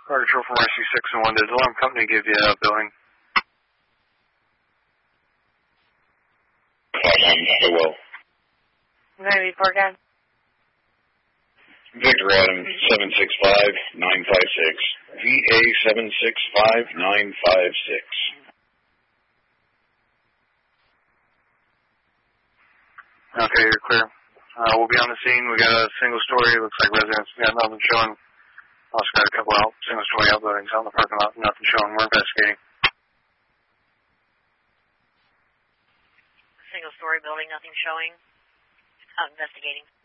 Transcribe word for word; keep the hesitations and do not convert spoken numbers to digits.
Fire control from R C six and one. Did the alarm company give you a billing? Um, well. ninety-four again. Victor Adam seven six five nine five six. V A seven six five nine five six. Okay, you're clear. Uh, we'll be on the scene. We got a single story. Looks like residents got nothing showing. Also got a couple out single story outbuildings out in the parking lot. Nothing showing. We're investigating. Single story building, nothing showing. Out investigating.